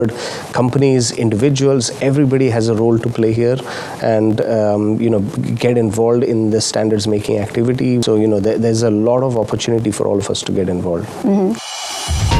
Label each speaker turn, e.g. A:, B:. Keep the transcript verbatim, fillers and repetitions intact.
A: Companies, individuals, everybody has a role to play here, and um, you know, get involved in the standards making activity. So you know, there, there's a lot of opportunity for all of us to get involved.
B: Mm-hmm.